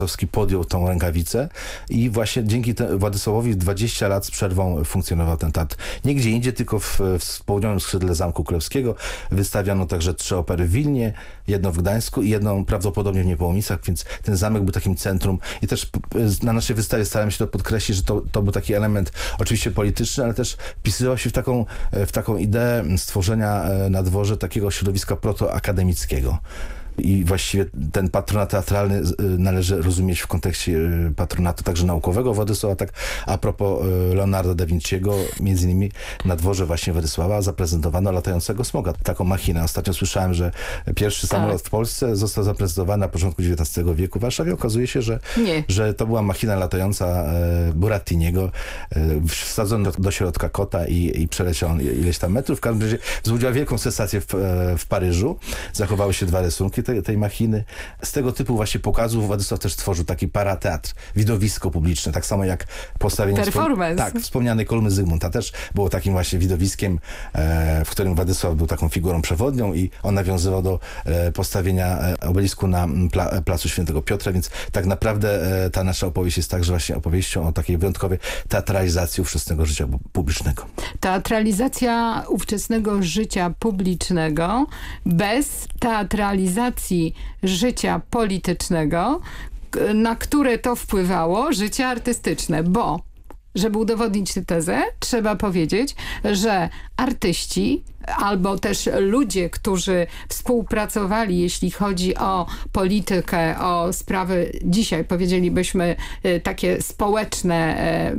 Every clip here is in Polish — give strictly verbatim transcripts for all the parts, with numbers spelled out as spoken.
Władysławski podjął tą rękawicę i właśnie dzięki te, Władysławowi dwadzieścia lat z przerwą funkcjonował ten teatr. Nie gdzie indziej, tylko w, w południowym skrzydle Zamku Królewskiego. Wystawiano także trzy opery w Wilnie, jedną w Gdańsku i jedną prawdopodobnie w Niepołomicach, więc ten zamek był takim centrum i też na naszej wystawie starałem się to podkreślić, że to, to był taki element oczywiście polityczny, ale też wpisywał się w taką, w taką ideę stworzenia na dworze takiego środowiska protoakademickiego. I właściwie ten patronat teatralny należy rozumieć w kontekście patronatu także naukowego Władysława. Tak a propos Leonardo da Vinciego, między innymi na dworze właśnie Władysława zaprezentowano latającego smoga, taką machinę. Ostatnio słyszałem, że pierwszy tak. samolot w Polsce został zaprezentowany na początku dziewiętnastego wieku w Warszawie. Okazuje się, że, że to była machina latająca e, Burattiniego. E, wsadzono do, do środka kota i, i przeleciał on ileś tam metrów. W każdym razie wzbudziła wielką sensację w, e, w Paryżu. Zachowały się dwa rysunki tej, tej machiny. Z tego typu właśnie pokazów Władysław też tworzył taki parateatr, widowisko publiczne, tak samo jak postawienie performance. Tak, wspomnianej kolumny Zygmunta też było takim właśnie widowiskiem, e, w którym Władysław był taką figurą przewodnią i on nawiązywał do e, postawienia obelisku na pla, placu Świętego Piotra, więc tak naprawdę e, ta nasza opowieść jest także właśnie opowieścią o takiej wyjątkowej teatralizacji ówczesnego życia publicznego. Teatralizacja ówczesnego życia publicznego bez teatralizacji życia politycznego, na które to wpływało życie artystyczne, bo żeby udowodnić tę tezę, trzeba powiedzieć, że artyści albo też ludzie, którzy współpracowali, jeśli chodzi o politykę, o sprawy, dzisiaj powiedzielibyśmy takie społeczne,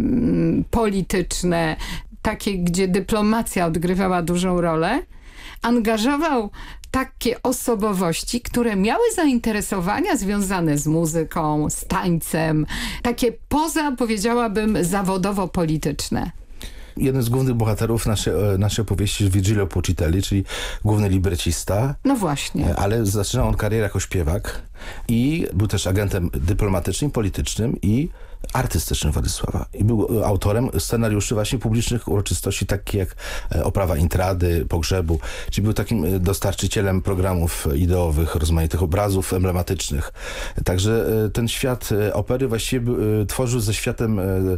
polityczne, takie, gdzie dyplomacja odgrywała dużą rolę, angażował takie osobowości, które miały zainteresowania związane z muzyką, z tańcem, takie poza, powiedziałabym, zawodowo-polityczne. Jeden z głównych bohaterów naszej, naszej opowieści jest Virgilio Pucitelli, czyli główny librecista. No właśnie. Ale zaczynał on karierę jako śpiewak i był też agentem dyplomatycznym, politycznym i artystycznym Władysława. I był autorem scenariuszy właśnie publicznych uroczystości, takich jak oprawa intrady, pogrzebu. Czyli był takim dostarczycielem programów ideowych, rozmaitych obrazów emblematycznych. Także ten świat opery właściwie tworzył ze światem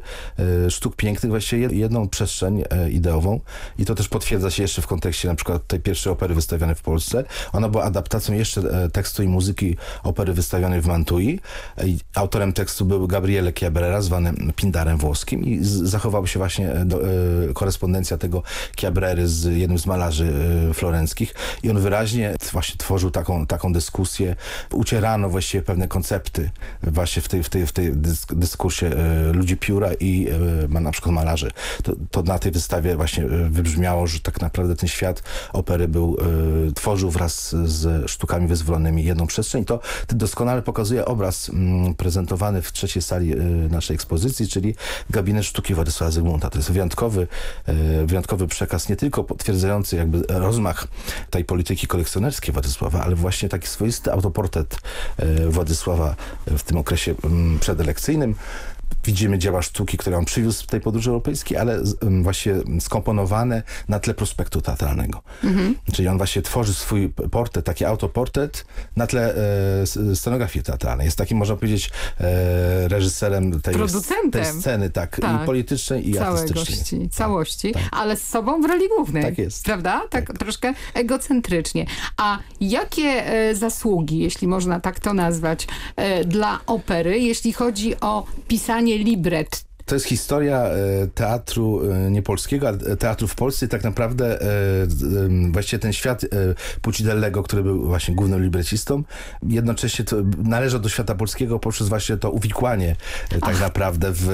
sztuk pięknych właściwie jedną przestrzeń ideową. I to też potwierdza się jeszcze w kontekście na przykład tej pierwszej opery wystawionej w Polsce. Ona była adaptacją jeszcze tekstu i muzyki opery wystawionej w Mantui. I autorem tekstu był Gabriele Chiabrera, zwany Pindarem włoskim i z, zachowała się właśnie do, e, korespondencja tego Chiabrery z jednym z malarzy e, florenckich i on wyraźnie właśnie tworzył taką, taką dyskusję. Ucierano właściwie pewne koncepty właśnie w tej, w tej, w tej dysk, dyskursie e, ludzi pióra i e, na przykład malarzy. To, to na tej wystawie właśnie wybrzmiało, że tak naprawdę ten świat opery był, e, tworzył wraz z sztukami wyzwolonymi jedną przestrzeń. To doskonale pokazuje obraz m, prezentowany w trzeciej sali e, naszej ekspozycji, czyli gabinet sztuki Władysława Zygmunta. To jest wyjątkowy, wyjątkowy przekaz, nie tylko potwierdzający jakby rozmach tej polityki kolekcjonerskiej Władysława, ale właśnie taki swoisty autoportret Władysława w tym okresie przedelekcyjnym. Widzimy dzieła sztuki, które on przywiózł z tej podróży europejskiej, ale właśnie skomponowane na tle prospektu teatralnego. Mhm. Czyli on właśnie tworzy swój portret, taki autoportret na tle e, scenografii teatralnej. Jest takim, można powiedzieć, e, reżyserem tej, tej sceny, tak, tak, i politycznej, i artystycznej. Tak, całości, tak. Ale z sobą w roli głównej. Tak jest. Prawda? Tak, tak troszkę egocentrycznie. A jakie e, zasługi, jeśli można tak to nazwać, e, dla opery, jeśli chodzi o pisanie libret? To jest historia teatru niepolskiego, ale teatru w Polsce i tak naprawdę właściwie ten świat Pucitellego, który był właśnie głównym librecistą, jednocześnie to należał do świata polskiego poprzez właśnie to uwikłanie tak Ach. naprawdę w,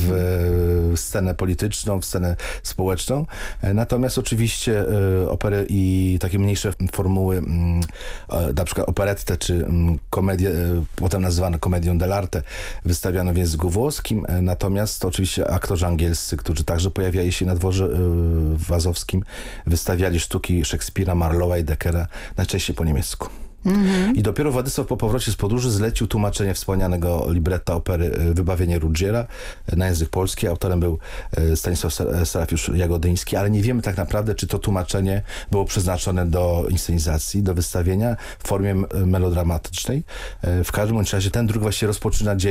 w scenę polityczną, w scenę społeczną. Natomiast oczywiście opery i takie mniejsze formuły, na przykład operettę czy komedię, potem nazywane komedią dell'arte, wystawiano w języku włoskim, natomiast to oczywiście aktorzy angielscy, którzy także pojawiali się na dworze yy, wazowskim, wystawiali sztuki Szekspira, Marlowa i Deckera najczęściej po niemiecku. Mhm. I dopiero Władysław po powrocie z podróży zlecił tłumaczenie wspomnianego libretta opery e, Wybawienie Ruggiera e, na język polski. Autorem był e, Stanisław Ser- Serafiusz Jagodyński, ale nie wiemy tak naprawdę, czy to tłumaczenie było przeznaczone do inscenizacji, do wystawienia w formie m- melodramatycznej. E, w każdym bądź razie ten druk właściwie rozpoczyna dzień